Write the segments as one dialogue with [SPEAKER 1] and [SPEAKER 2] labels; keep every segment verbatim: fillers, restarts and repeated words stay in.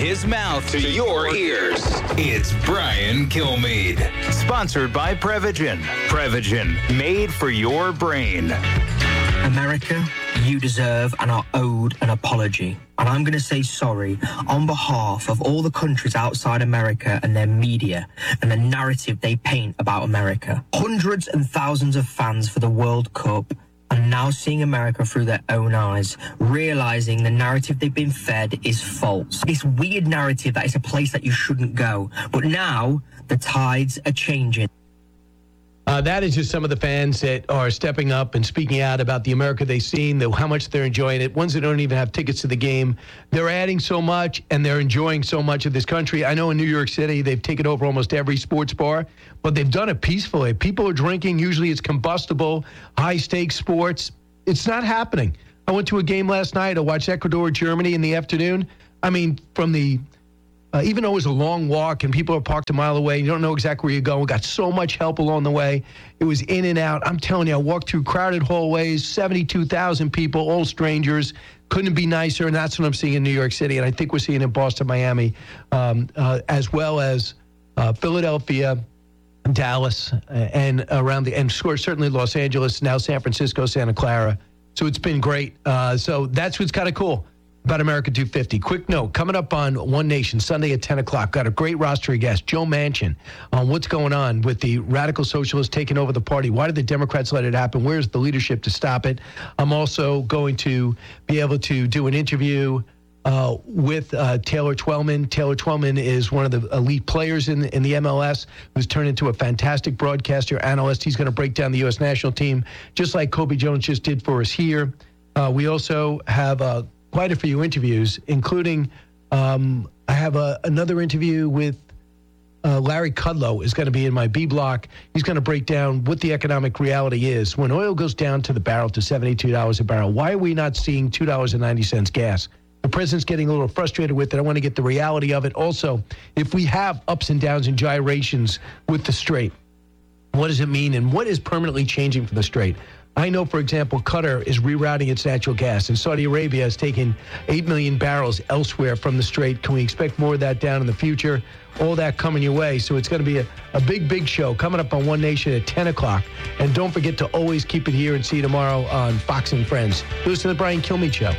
[SPEAKER 1] his mouth to your ears. It's Brian Kilmeade. Sponsored by Prevagen. Prevagen, made for your brain.
[SPEAKER 2] America, you deserve and are owed an apology. And I'm going to say sorry on behalf of all the countries outside America and their media and the narrative they paint about America. Hundreds and thousands of fans for the World Cup are now seeing America through their own eyes, realizing the narrative they've been fed is false. This weird narrative that it's a place that you shouldn't go. But now the tides are changing.
[SPEAKER 3] Uh, that is just some of the fans that are stepping up and speaking out about the America they've seen, the, how much they're enjoying it. Ones that don't even have tickets to the game. They're adding so much, and they're enjoying so much of this country. I know in New York City, they've taken over almost every sports bar, but they've done it peacefully. People are drinking. Usually it's combustible, high-stakes sports. It's not happening. I went to a game last night. I watched Ecuador, Germany in the afternoon. I mean, from the... Uh, even though it was a long walk and people are parked a mile away, you don't know exactly where you're going. We got so much help along the way. It was in and out. I'm telling you, I walked through crowded hallways, seventy-two thousand people, all strangers. Couldn't be nicer, and that's what I'm seeing in New York City. And I think we're seeing it in Boston, Miami, um, uh, as well as uh, Philadelphia, Dallas, uh, and around the, and certainly Los Angeles, now San Francisco, Santa Clara. So it's been great. Uh, so that's what's kind of cool about America two fifty. Quick note, coming up on One Nation, Sunday at ten o'clock. Got a great roster of guests. Joe Manchin on what's going on with the radical socialists taking over the party. Why did the Democrats let it happen? Where's the leadership to stop it? I'm also going to be able to do an interview uh, with uh, Taylor Twellman. Taylor Twellman is one of the elite players in, in the M L S who's turned into a fantastic broadcaster, analyst. He's going to break down the U S national team, just like Kobe Jones just did for us here. Uh, we also have a quite a few interviews, including um, I have a, another interview with uh, Larry Kudlow is going to be in my B block. He's going to break down what the economic reality is. When oil goes down to the barrel to seventy-two dollars a barrel, why are we not seeing two dollars and ninety cents gas? The president's getting a little frustrated with it. I want to get the reality of it. Also, if we have ups and downs and gyrations with the Strait, what does it mean and what is permanently changing for the Strait? I know, for example, Qatar is rerouting its natural gas, and Saudi Arabia has taken eight million barrels elsewhere from the Strait. Can we expect more of that down in the future? All that coming your way. So it's going to be a, a big, big show coming up on One Nation at ten o'clock. And don't forget to always keep it here and see you tomorrow on Fox and Friends. Listen to the Brian Kilmeade Show.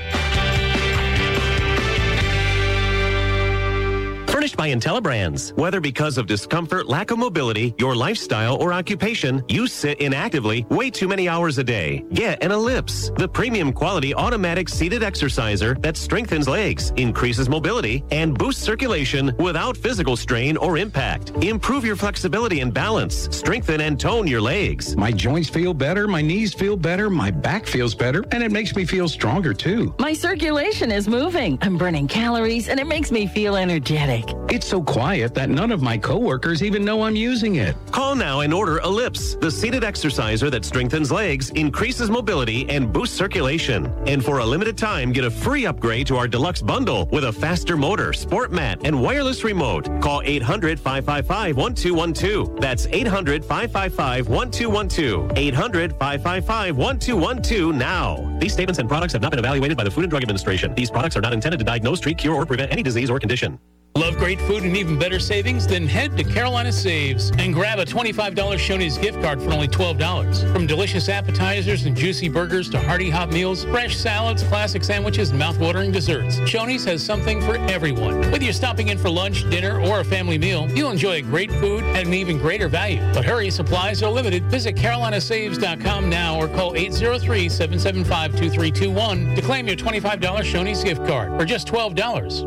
[SPEAKER 4] Furnished by IntelliBrands. Whether because of discomfort, lack of mobility, your lifestyle, or occupation, you sit inactively way too many hours a day. Get an Ellipse, the premium quality automatic seated exerciser that strengthens legs, increases mobility, and boosts circulation without physical strain or impact. Improve your flexibility and balance. Strengthen and tone your legs.
[SPEAKER 5] My joints feel better, my knees feel better, my back feels better, and it makes me feel stronger too.
[SPEAKER 6] My circulation is moving. I'm burning calories, and it makes me feel energetic.
[SPEAKER 5] It's so quiet that none of my coworkers even know I'm using it.
[SPEAKER 4] Call now and order Ellipse, the seated exerciser that strengthens legs, increases mobility, and boosts circulation. And for a limited time, get a free upgrade to our deluxe bundle with a faster motor, sport mat, and wireless remote. Call eight hundred, five five five, one two one two. That's eight hundred, five five five, one two one two. eight hundred, five five five, one two one two now. These statements and products have not been evaluated by the Food and Drug Administration. These products are not intended to diagnose, treat, cure, or prevent any disease or condition.
[SPEAKER 7] Love great food and even better savings? Then head to Carolina Saves and grab a twenty-five dollars Shoney's gift card for only twelve dollars. From delicious appetizers and juicy burgers to hearty hot meals, fresh salads, classic sandwiches, and mouth-watering desserts, Shoney's has something for everyone. Whether you're stopping in for lunch, dinner, or a family meal, you'll enjoy great food at an even greater value. But hurry, supplies are limited. Visit carolina saves dot com now or call eight zero three, seven seven five, two three two one to claim your twenty-five dollars Shoney's gift card for just twelve dollars.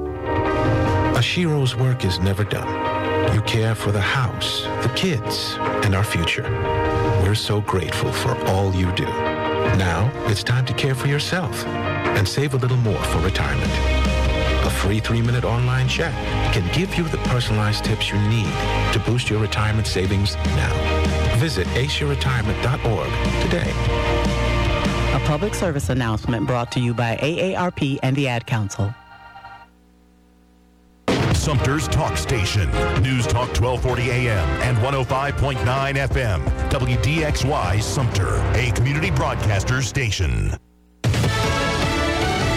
[SPEAKER 8] Ashiro's work is never done. You care for the house, the kids, and our future. We're so grateful for all you do. Now, it's time to care for yourself and save a little more for retirement. A free three-minute online chat can give you the personalized tips you need to boost your retirement savings now. Visit ace your retirement dot org today.
[SPEAKER 9] A public service announcement brought to you by A A R P and the Ad Council.
[SPEAKER 10] Sumter's Talk Station. News Talk twelve forty A M and one oh five point nine F M. W D X Y Sumter, a community broadcaster station.
[SPEAKER 9] The Cease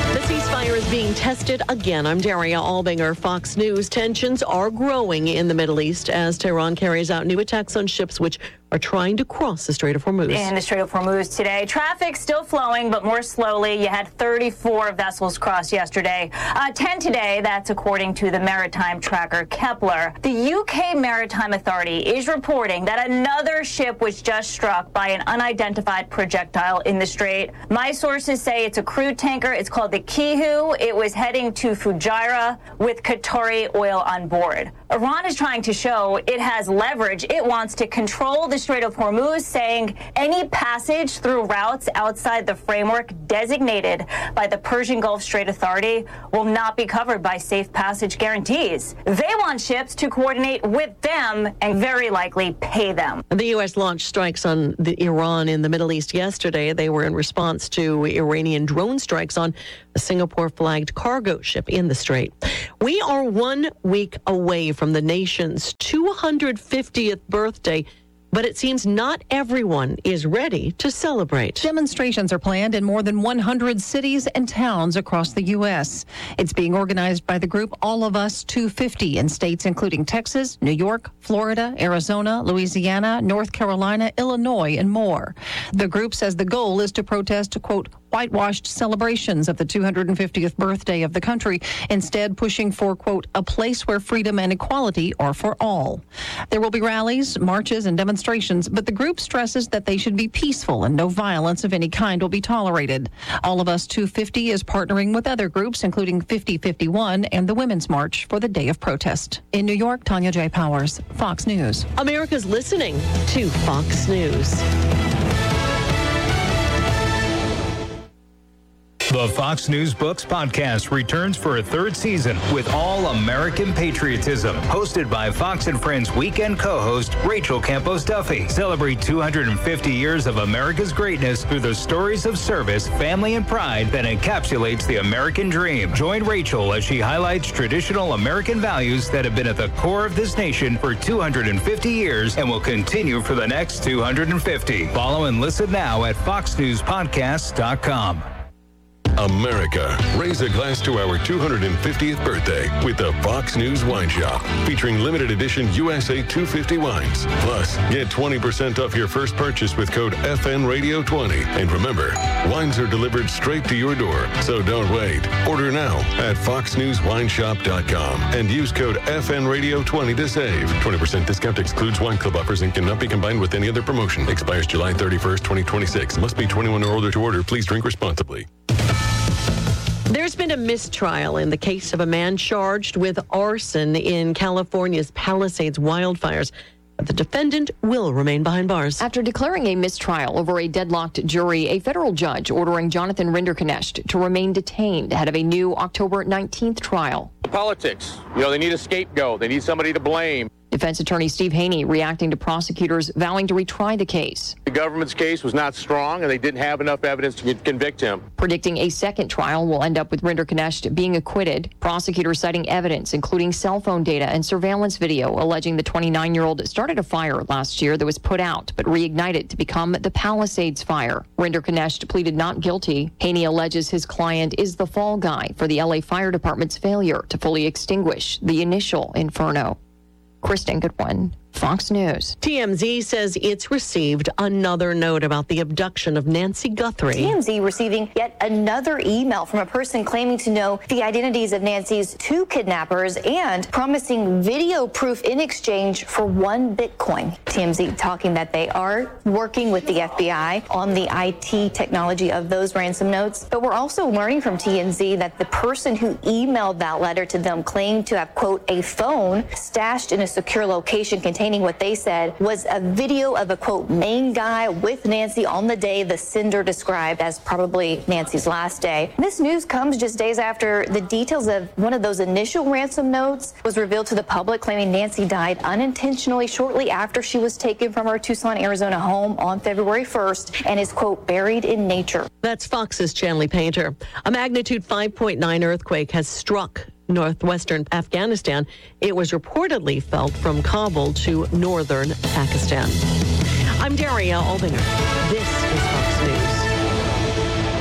[SPEAKER 11] ceasefire is being tested again. I'm Daria Albinger, Fox News. Tensions are growing in the Middle East as Tehran carries out new attacks on ships which are trying to cross the Strait of Hormuz.
[SPEAKER 12] In the Strait of Hormuz today, traffic still flowing, but more slowly. You had thirty-four vessels cross yesterday, uh, ten today. That's according to the maritime tracker Kepler. The U K Maritime Authority is reporting that another ship was just struck by an unidentified projectile in the strait. My sources say it's a crude tanker. It's called the Kihu. It was heading to Fujairah with Qatari oil on board. Iran is trying to show it has leverage. It wants to control the Strait of Hormuz, saying any passage through routes outside the framework designated by the Persian Gulf Strait Authority will not be covered by safe passage guarantees. They want ships to coordinate with them and very likely pay them.
[SPEAKER 11] The U S launched strikes on the Iran in the Middle East yesterday. They were in response to Iranian drone strikes on a Singapore-flagged cargo ship in the strait. We are one week away from the nation's two hundred fiftieth birthday, but it seems not everyone is ready to celebrate.
[SPEAKER 13] Demonstrations are planned in more than one hundred cities and towns across the U S. It's being organized by the group All of Us two fifty in states including Texas, New York, Florida, Arizona, Louisiana, North Carolina, Illinois, and more. The group says the goal is to protest, quote, whitewashed celebrations of the two hundred fiftieth birthday of the country, instead pushing for, quote, a place where freedom and equality are for all. There will be rallies, marches, and demonstrations, but the group stresses that they should be peaceful and no violence of any kind will be tolerated. All of Us two fifty is partnering with other groups, including fifty fifty-one and the Women's March for the Day of Protest. In New York, Tanya J. Powers, Fox News.
[SPEAKER 11] America's listening to Fox News.
[SPEAKER 1] The Fox News Books podcast returns for a third season with All American Patriotism, hosted by Fox and Friends weekend co-host Rachel Campos Duffy. Celebrate two hundred fifty years of America's greatness through the stories of service, family, and pride that encapsulates the American dream. Join Rachel as she highlights traditional American values that have been at the core of this nation for two hundred fifty years and will continue for the next two hundred fifty. Follow and listen now at fox news podcast dot com.
[SPEAKER 14] America, raise a glass to our two hundred fiftieth birthday with the Fox News Wine Shop, featuring limited edition U S A two fifty wines. Plus, get twenty percent off your first purchase with code F N Radio twenty. And remember, wines are delivered straight to your door, so don't wait. Order now at fox news wine shop dot com and use code F N Radio twenty to save. twenty percent discount excludes wine club offers and cannot be combined with any other promotion. Expires July thirty-first, twenty twenty-six. Must be twenty-one or older to order. Please drink responsibly.
[SPEAKER 11] There's been a mistrial in the case of a man charged with arson in California's Palisades wildfires. The defendant will remain behind bars.
[SPEAKER 15] After declaring a mistrial over a deadlocked jury, a federal judge ordering Jonathan Rinderknecht to remain detained ahead of a new October nineteenth trial.
[SPEAKER 16] Politics. You know, they need a scapegoat. They need somebody to blame.
[SPEAKER 15] Defense attorney Steve Haney reacting to prosecutors vowing to retry the case.
[SPEAKER 16] The government's case was not strong, and they didn't have enough evidence to convict him.
[SPEAKER 15] Predicting a second trial will end up with Rinderknecht being acquitted. Prosecutors citing evidence, including cell phone data and surveillance video, alleging the twenty-nine-year-old started a fire last year that was put out, but reignited to become the Palisades fire. Rinderknecht pleaded not guilty. Haney alleges his client is the fall guy for the L A Fire Department's failure to fully extinguish the initial inferno. Kristen Goodwin, Fox News.
[SPEAKER 11] T M Z says it's received another note about the abduction of Nancy Guthrie.
[SPEAKER 17] T M Z receiving yet another email from a person claiming to know the identities of Nancy's two kidnappers and promising video proof in exchange for one Bitcoin. T M Z talking that they are working with the F B I on the I T technology of those ransom notes. But we're also learning from T M Z that the person who emailed that letter to them claimed to have, quote, a phone stashed in a secure location containing what they said was a video of a, quote, main guy with Nancy on the day the sender described as probably Nancy's last day. This news comes just days after the details of one of those initial ransom notes was revealed to the public, claiming Nancy died unintentionally shortly after she was taken from her Tucson, Arizona home on February first and is, quote, buried in nature.
[SPEAKER 11] That's Fox's Chanley Painter. A magnitude five point nine earthquake has struck northwestern Afghanistan. It was reportedly felt from Kabul to northern Pakistan. I'm Daria Albinger. This is Fox News.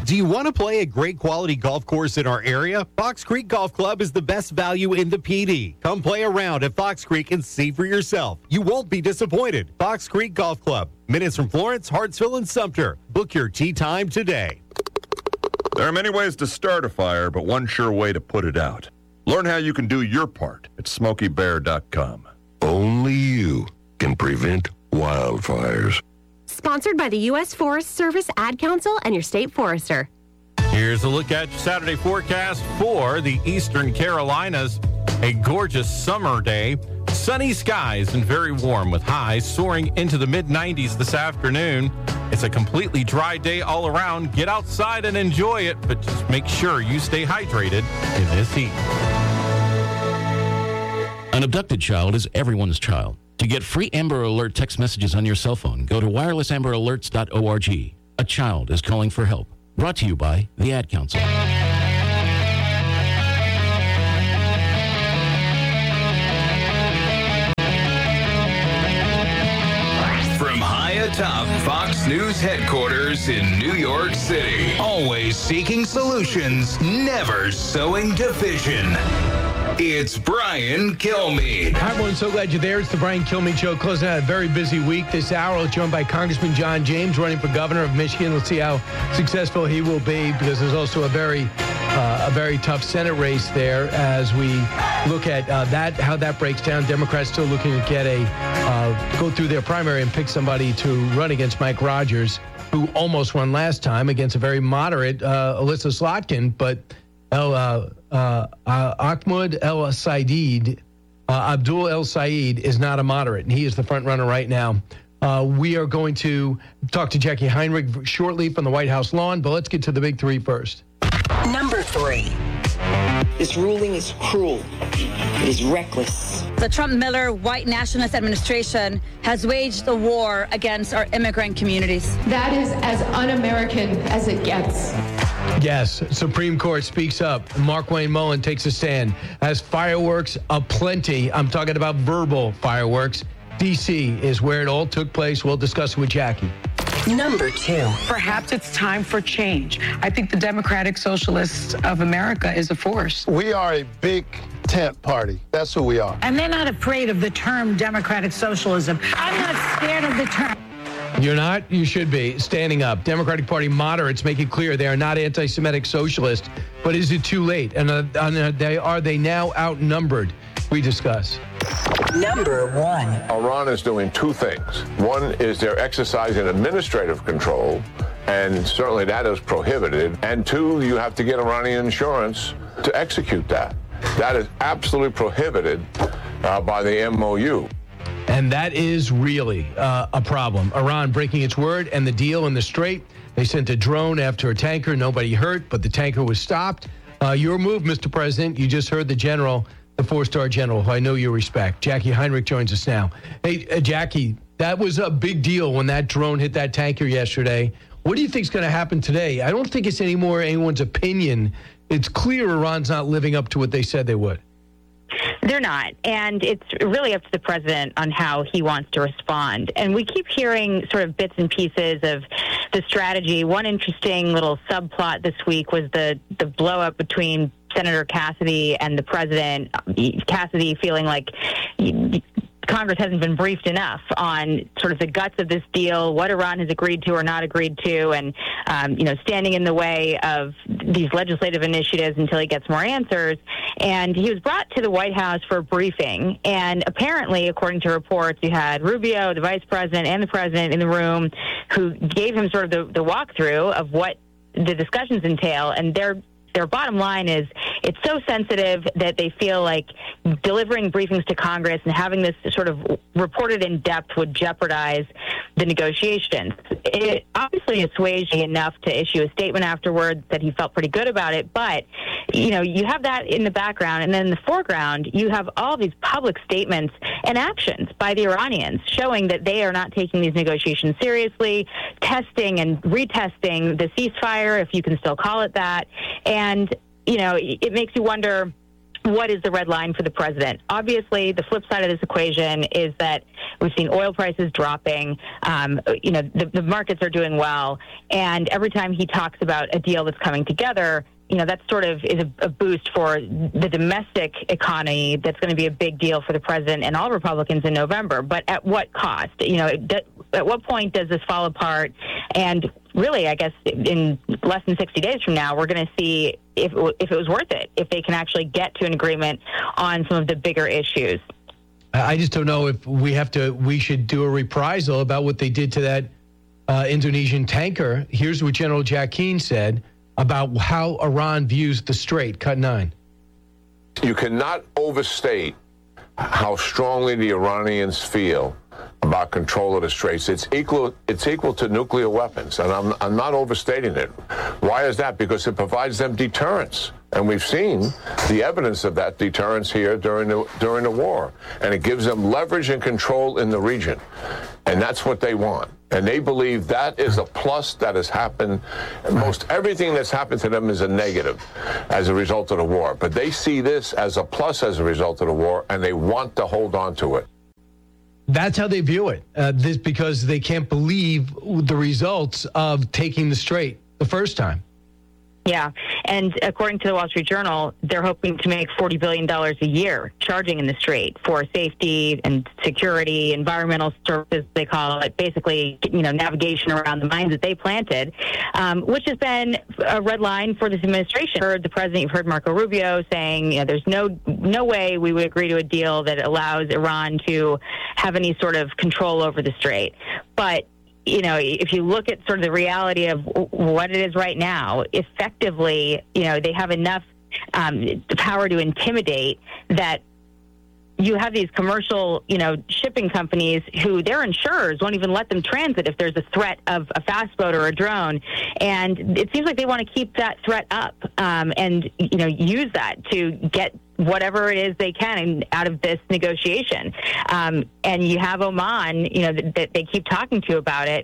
[SPEAKER 18] Do you want to play a great quality golf course in our area? Fox Creek Golf Club is the best value in the P D. Come play around at Fox Creek and see for yourself. You won't be disappointed. Fox Creek Golf Club, minutes from Florence, Hartsville, and Sumter. Book your tee time today.
[SPEAKER 19] There are many ways to start a fire, but one sure way to put it out. Learn how you can do your part at smokey bear dot com.
[SPEAKER 14] Only you can prevent wildfires.
[SPEAKER 20] Sponsored by the U S Forest Service, Ad Council, and your state forester.
[SPEAKER 21] Here's a look at your Saturday forecast for the Eastern Carolinas. A gorgeous summer day. Sunny skies and very warm with highs soaring into the mid nineties this afternoon. It's a completely dry day all around. Get outside and enjoy it, but just make sure you stay hydrated in this heat.
[SPEAKER 22] An abducted child is everyone's child. To get free Amber Alert text messages on your cell phone, go to wireless amber alerts dot org. A child is calling for help. Brought to you by the Ad Council.
[SPEAKER 1] From high atop Fox News headquarters in New York City, always seeking solutions, never sowing division. It's Brian Kilmeade.
[SPEAKER 3] Hi, everyone. So glad you're there. It's the Brian Kilmeade Show. Closing out a very busy week this hour. We're joined by Congressman John James, running for governor of Michigan. Let's see how successful he will be, because there's also a very, uh, a very tough Senate race there as we look at uh, that, how that breaks down. Democrats still looking to get a, uh, go through their primary and pick somebody to run against Mike Rogers, who almost won last time against a very moderate uh, Alyssa Slotkin, but El uh, uh, uh, Ahmed El Said, uh, Abdul El Said is not a moderate, and he is the front runner right now. Uh, we are going to talk to Jackie Heinrich shortly from the White House lawn, but let's get to the big three first.
[SPEAKER 23] Number three. This ruling is cruel. It is reckless.
[SPEAKER 24] The Trump-Miller white nationalist administration has waged a war against our immigrant communities.
[SPEAKER 25] That is as un-American as it gets.
[SPEAKER 3] Yes, Supreme Court speaks up. Mark Wayne Mullen takes a stand. As fireworks aplenty, I'm talking about verbal fireworks. D C is where it all took place. We'll discuss it with Jackie.
[SPEAKER 23] Number two.
[SPEAKER 26] Perhaps it's time for change. I think the Democratic Socialists of America is a force.
[SPEAKER 27] We are a big tent party. That's who we are.
[SPEAKER 28] And they're not afraid of the term democratic socialism. I'm not scared of the term.
[SPEAKER 3] You're not? You should be. Standing up. Democratic Party moderates make it clear they are not anti-Semitic socialists. But is it too late? And uh, uh, they, are they now outnumbered? We discuss.
[SPEAKER 23] Number one.
[SPEAKER 16] Iran is doing two things. One is they're exercising administrative control, and certainly that is prohibited. And two, you have to get Iranian insurance to execute that. That is absolutely prohibited uh, by the M O U.
[SPEAKER 3] And that is really uh, a problem. Iran breaking its word and the deal in the Strait. They sent a drone after a tanker. Nobody hurt, but the tanker was stopped. Uh, your move, Mister President. You just heard the general, the four-star general, who I know you respect. Jackie Heinrich joins us now. Hey, uh, Jackie, that was a big deal when that drone hit that tanker yesterday. What do you think is going to happen today? I don't think it's any more anyone's opinion. It's clear Iran's not living up to what they said they would.
[SPEAKER 29] They're not. And it's really up to the president on how he wants to respond. And we keep hearing sort of bits and pieces of the strategy. One interesting little subplot this week was the, the blow up between Senator Cassidy and the president. Cassidy feeling like Congress hasn't been briefed enough on sort of the guts of this deal, what Iran has agreed to or not agreed to, and, um, you know, standing in the way of these legislative initiatives until he gets more answers. And he was brought to the White House for a briefing. And apparently, according to reports, you had Rubio, the vice president, and the president in the room who gave him sort of the, the walkthrough of what the discussions entail. And they're Their bottom line is it's so sensitive that they feel like delivering briefings to Congress and having this sort of reported in depth would jeopardize the negotiations. It obviously assuaged enough to issue a statement afterwards that he felt pretty good about it. But, you know, you have that in the background. And then in the foreground, you have all these public statements and actions by the Iranians showing that they are not taking these negotiations seriously, testing and retesting the ceasefire, if you can still call it that. And And, you know, it makes you wonder what is the red line for the president? Obviously, the flip side of this equation is that we've seen oil prices dropping. Um, you know, the, the markets are doing well. And every time he talks about a deal that's coming together, you know, that sort of is a, a boost for the domestic economy. That's going to be a big deal for the president and all Republicans in November. But at what cost? You know, at what point does this fall apart? And really, I guess in less than sixty days from now, we're going to see if if it was worth it, if they can actually get to an agreement on some of the bigger issues.
[SPEAKER 3] I just don't know if we have to. We should do a reprisal about what they did to that uh, Indonesian tanker. Here's what General Jack Keane said about how Iran views the Strait. Cut nine.
[SPEAKER 16] You cannot overstate how strongly the Iranians feel about control of the Straits. It's equal. It's equal to nuclear weapons, and I'm I'm not overstating it. Why is that? Because it provides them deterrence, and we've seen the evidence of that deterrence here during the during the war, and it gives them leverage and control in the region, and that's what they want. And they believe that is a plus that has happened. Most everything that's happened to them is a negative as a result of the war, but they see this as a plus as a result of the war, and they want to hold on to it.
[SPEAKER 3] That's how they view it, uh, this because they can't believe the results of taking the Strait the first time.
[SPEAKER 29] Yeah, and according to the Wall Street Journal, they're hoping to make forty billion dollars a year charging in the Strait for safety and security, environmental services, they call it, basically, you know, navigation around the mines that they planted, um, which has been a red line for this administration. You've heard the president, you've heard Marco Rubio saying, you know, there's no no way we would agree to a deal that allows Iran to have any sort of control over the Strait. But you know, if you look at sort of the reality of what it is right now, effectively, you know, they have enough um, power to intimidate that you have these commercial, you know, shipping companies who their insurers won't even let them transit if there's a threat of a fast boat or a drone. And it seems like they want to keep that threat up um, and, you know, use that to get whatever it is they can out of this negotiation. Um, and you have Oman, you know, that, that they keep talking to about it.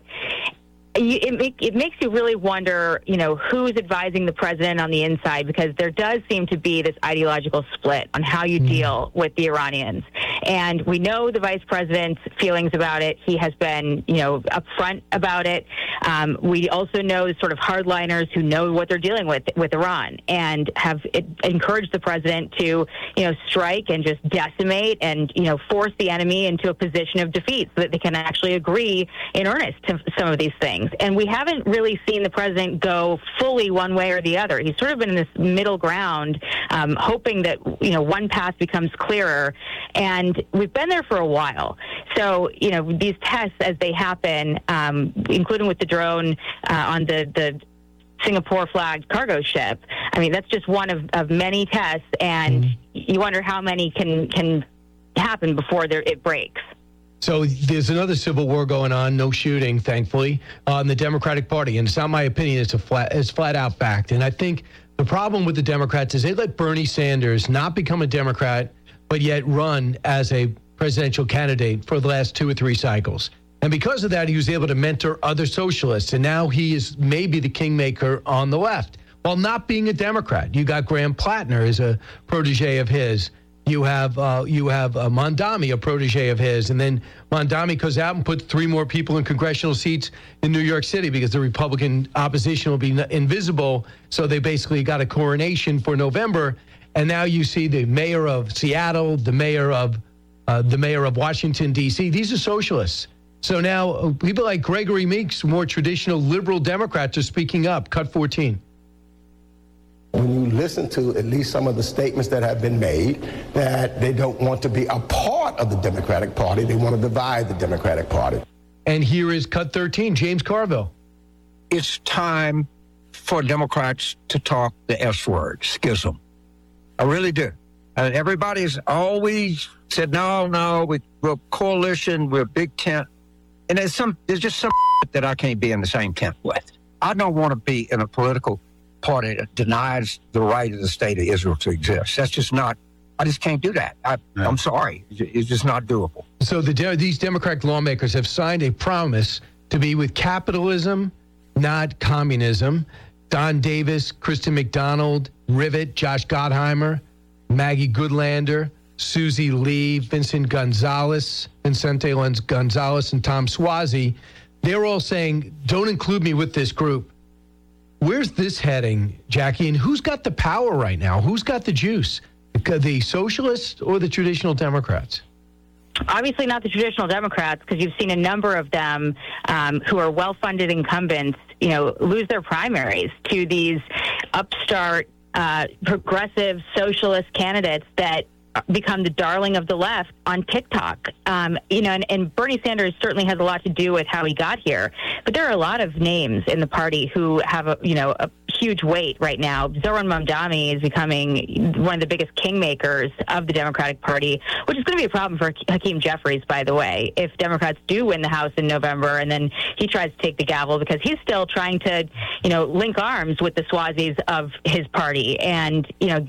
[SPEAKER 29] It, make, it makes you really wonder, you know, who's advising the president on the inside, because there does seem to be this ideological split on how you deal with the Iranians. And we know the vice president's feelings about it. He has been, you know, upfront about it. Um, we also know sort of hardliners who know what they're dealing with with Iran and have it, encouraged the president to, you know, strike and just decimate and, you know, force the enemy into a position of defeat so that they can actually agree in earnest to some of these things. And we haven't really seen the president go fully one way or the other. He's sort of been in this middle ground, um, hoping that, you know, one path becomes clearer. And we've been there for a while. So, you know, these tests as they happen, um, including with the drone uh, on the, the Singapore flagged cargo ship, I mean, that's just one of, of many tests. And mm-hmm. you wonder how many can, can happen before there, it breaks.
[SPEAKER 3] So there's another civil war going on, no shooting, thankfully, uh, in the Democratic Party. And it's not my opinion, it's a flat, it's flat out fact. And I think the problem with the Democrats is they let Bernie Sanders not become a Democrat, but yet run as a presidential candidate for the last two or three cycles. And because of that, he was able to mentor other socialists. And now he is maybe the kingmaker on the left, while not being a Democrat. You got Graham Plattner as a protege of his. You have uh, you have uh, Mondami, a protege of his, and then Mondami goes out and puts three more people in congressional seats in New York City because the Republican opposition will be invisible. So they basically got a coronation for November, and now you see the mayor of Seattle, the mayor of uh, the mayor of Washington D C. These are socialists. So now uh, people like Gregory Meeks, more traditional liberal Democrats, are speaking up. Cut fourteen.
[SPEAKER 2] When you listen to at least some of the statements that have been made, that they don't want to be a part of the Democratic Party, they want to divide the Democratic Party.
[SPEAKER 3] And here is cut thirteen, James Carville.
[SPEAKER 4] It's time for Democrats to talk the S word, schism. I really do. And everybody's always said, no, no, we, we're a coalition, we're a big tent. And there's some, there's just some that I can't be in the same tent with. I don't want to be in a political party that denies the right of the state of Israel to exist. That's just not, I just can't do that. I, yeah. I'm sorry. It's just not doable.
[SPEAKER 3] So the these Democratic lawmakers have signed a promise to be with capitalism, not communism. Don Davis, Kristen McDonald, Rivet, Josh Gottheimer, Maggie Goodlander, Susie Lee, Vincent Gonzalez, Vincente Gonzalez, and Tom Suozzi, they're all saying, don't include me with this group. Where's this heading, Jackie? And who's got the power right now? Who's got the juice? The socialists or the traditional Democrats?
[SPEAKER 29] Obviously not the traditional Democrats, because you've seen a number of them um, who are well-funded incumbents, you know, lose their primaries to these upstart, uh, progressive socialist candidates that become the darling of the left on TikTok. Um, you know, and, and Bernie Sanders certainly has a lot to do with how he got here. But there are a lot of names in the party who have, a, you know, a huge weight right now. Zohran Mamdani is becoming one of the biggest kingmakers of the Democratic Party, which is going to be a problem for Hakeem Jeffries, by the way, if Democrats do win the House in November and then he tries to take the gavel, because he's still trying to, you know, link arms with the Suozis of his party. And, you know,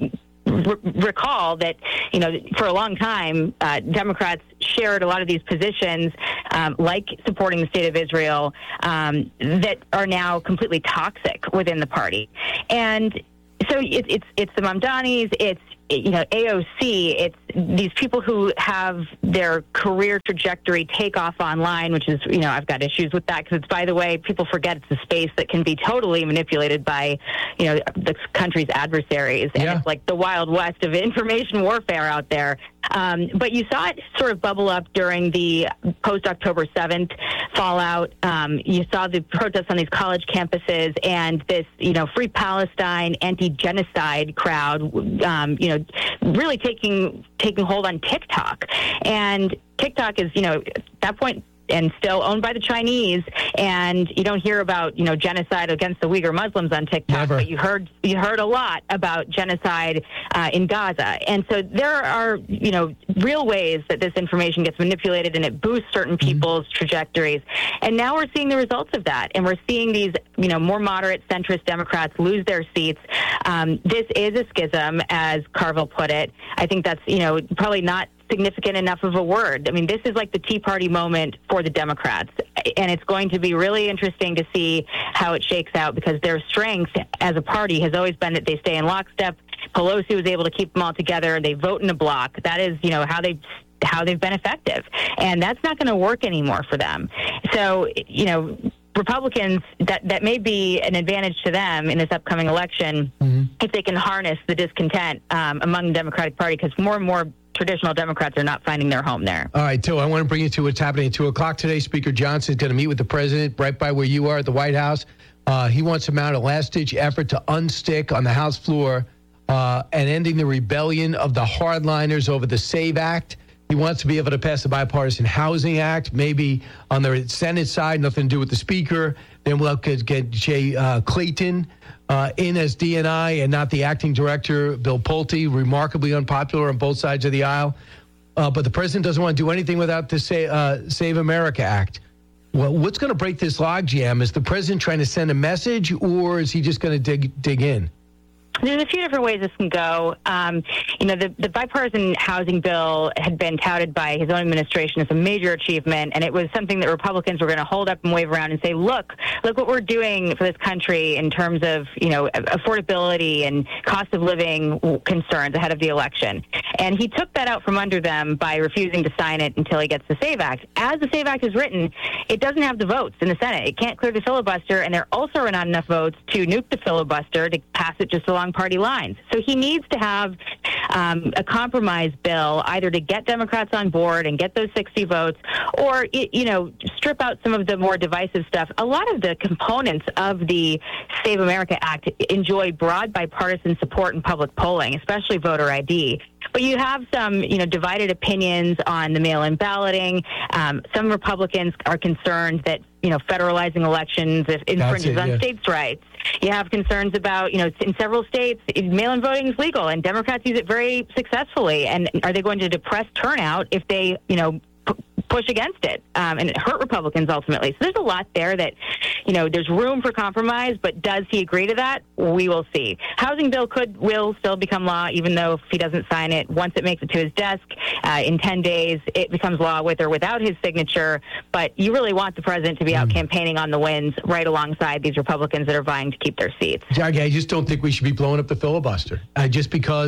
[SPEAKER 29] recall that, you know, for a long time, uh, Democrats shared a lot of these positions, um, like supporting the state of Israel, um, that are now completely toxic within the party. And so it, it's it's the Mamdanis, it's, you know, A O C, it's these people who have their career trajectory take off online, which is, you know, I've got issues with that, because it's, by the way, people forget it's a space that can be totally manipulated by, you know, the country's adversaries. And
[SPEAKER 3] Yeah.
[SPEAKER 29] it's like the Wild West of information warfare out there. Um, but you saw it sort of bubble up during the post-October seventh fallout. Um, you saw the protests on these college campuses and this, you know, Free Palestine, anti-genocide crowd, um, you know, really taking taking hold on TikTok. And TikTok is, you know, at that point, and still owned by the Chinese, and you don't hear about, you know, genocide against the Uyghur Muslims on TikTok,
[SPEAKER 3] Never.
[SPEAKER 29] but you heard you heard a lot about genocide uh, in Gaza. And so there are, you know, real ways that this information gets manipulated and it boosts certain people's mm-hmm. trajectories. And now we're seeing the results of that, and we're seeing these, you know, more moderate centrist Democrats lose their seats. Um, this is a schism, as Carville put it. I think that's, you know, probably not significant enough of a word. I mean, this is like the Tea Party moment for the Democrats, and it's going to be really interesting to see how it shakes out, because their strength as a party has always been that they stay in lockstep. Pelosi was able to keep them all together. They vote in a block. That is, you know, how they how they've been effective, and that's not going to work anymore for them. So, you know, Republicans, that, that may be an advantage to them in this upcoming election mm-hmm. if they can harness the discontent um, among the Democratic Party, because more and more traditional Democrats are not finding their home there.
[SPEAKER 3] All right, Till, I want to bring you to what's happening at two o'clock today. Speaker Johnson is going to meet with the president right by where you are at the White House. Uh, he wants to mount a last-ditch effort to unstick on the House floor uh, and ending the rebellion of the hardliners over the SAVE Act. He wants to be able to pass the Bipartisan Housing Act, maybe on the Senate side, nothing to do with the Speaker. Then we'll get Jay uh, Clayton uh, in as D N I and not the acting director, Bill Pulte, remarkably unpopular on both sides of the aisle. Uh, but the president doesn't want to do anything without the Sa- uh, Save America Act. Well, what's going to break this logjam? Is the president trying to send a message, or is he just going to dig dig in?
[SPEAKER 29] There's a few different ways this can go. Um, you know, the, the bipartisan housing bill had been touted by his own administration as a major achievement, and it was something that Republicans were going to hold up and wave around and say, look, look what we're doing for this country in terms of, you know, affordability and cost of living concerns ahead of the election. And he took that out from under them by refusing to sign it until he gets the SAVE Act. As the SAVE Act is written, it doesn't have the votes in the Senate. It can't clear the filibuster, and there also are not enough votes to nuke the filibuster to pass it just along party lines. So he needs to have um, a compromise bill, either to get Democrats on board and get those sixty votes, or, you know, strip out some of the more divisive stuff. A lot of the components of the Save America Act enjoy broad bipartisan support in public polling, especially voter I D. But you have some, you know, divided opinions on the mail-in balloting. Um, some Republicans are concerned that, you know, federalizing elections infringes it, on yeah. states' rights. You have concerns about, you know, in several states, mail-in voting is legal, and Democrats use it very successfully. And are they going to depress turnout if they, you know, p- push against it um, and hurt Republicans ultimately? So there's a lot there that, you know, there's room for compromise, but does he agree to that? We will see. Housing bill could, will still become law, even though if he doesn't sign it, once it makes it to his desk, uh, in ten days, it becomes law with or without his signature. But you really want the president to be out mm. campaigning on the wins right alongside these Republicans that are vying to keep their seats.
[SPEAKER 3] Jackie, I just don't think we should be blowing up the filibuster. Uh, just because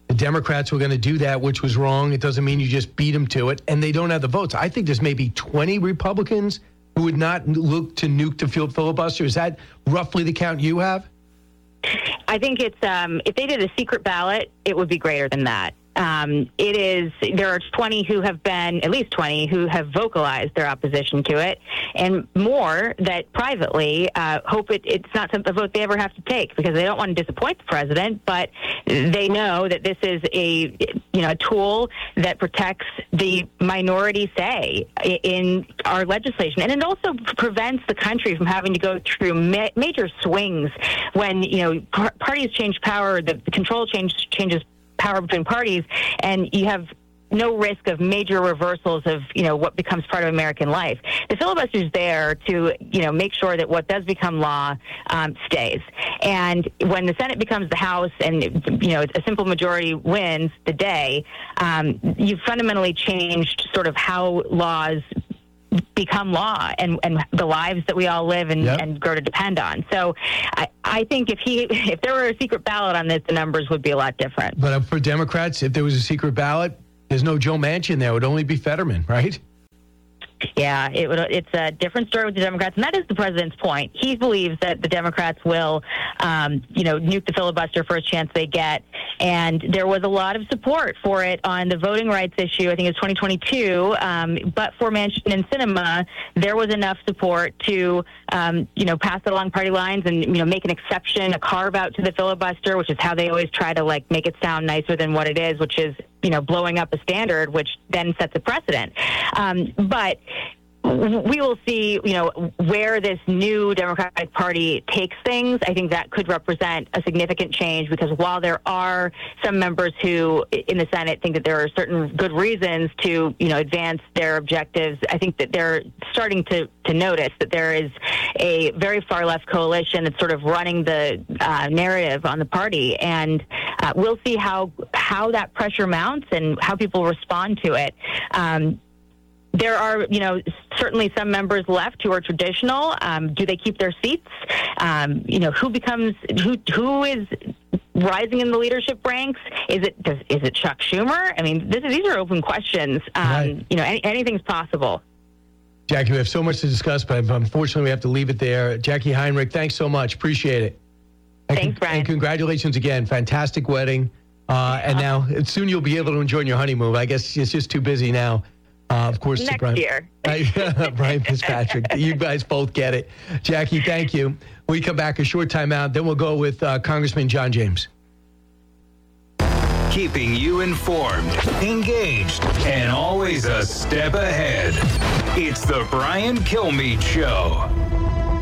[SPEAKER 3] The Democrats were going to do that, which was wrong. It doesn't mean you just beat them to it, and they don't have the votes. I think there's maybe twenty Republicans who would not look to nuke the field filibuster. Is that roughly the count you have?
[SPEAKER 29] I think it's um, if they did a secret ballot, it would be greater than that. Um, it is, there are twenty who have been, at least twenty, who have vocalized their opposition to it, and more that privately uh, hope it, it's not a vote they ever have to take because they don't want to disappoint the president, but they know that this is a, you know, a tool that protects the minority say in our legislation. And it also prevents the country from having to go through ma- major swings when, you know, par- parties change power, the, the control change changes power between parties, and you have no risk of major reversals of, you know, what becomes part of American life. The filibuster is there to, you know, make sure that what does become law um, stays. And when the Senate becomes the House and, you know, a simple majority wins the day, um, you've fundamentally changed sort of how laws become law and, and the lives that we all live and, yep. and grow to depend on. So I, I think if he if there were a secret ballot on this, the numbers would be a lot different.
[SPEAKER 3] But for Democrats, if there was a secret ballot, there's no Joe Manchin there. It would only be Fetterman, right?
[SPEAKER 29] Yeah, it would, it's a different story with the Democrats, and that is the president's point. He believes that the Democrats will, um, you know, nuke the filibuster first chance they get, and there was a lot of support for it on the voting rights issue. I think it was twenty twenty-two, um, but for Manchin and Sinema, there was enough support to, um, you know, pass it along party lines and, you know, make an exception, a carve out to the filibuster, which is how they always try to, like, make it sound nicer than what it is, which is, you know, blowing up a standard, which then sets a precedent. Um, but we will see, you know, where this new Democratic Party takes things. I think that could represent a significant change because while there are some members who in the Senate think that there are certain good reasons to, you know, advance their objectives, I think that they're starting to, to notice that there is a very far left coalition that's sort of running the uh, narrative on the party. And uh, we'll see how, how that pressure mounts and how people respond to it. Um, There are, you know, certainly some members left who are traditional. Um, do they keep their seats? Um, you know, who becomes who? Who is rising in the leadership ranks? Is it does, is it Chuck Schumer? I mean, this, these are open questions. Um, right. You know, any, anything's possible.
[SPEAKER 3] Jackie, we have so much to discuss, but unfortunately, we have to leave it there. Jackie Heinrich, thanks so much. Appreciate it. And
[SPEAKER 29] thanks, Brian.
[SPEAKER 3] And congratulations again. Fantastic wedding. Uh, and now soon you'll be able to enjoy your honeymoon. I guess it's just too busy now. Uh, of course,
[SPEAKER 29] next
[SPEAKER 3] Brian,
[SPEAKER 29] year.
[SPEAKER 3] Brian Fitzpatrick. You guys both get it. Jackie, thank you. When we come back, a short time out, then we'll go with uh, Congressman John James.
[SPEAKER 1] Keeping you informed, engaged, and always a step ahead. It's the Brian Kilmeade Show.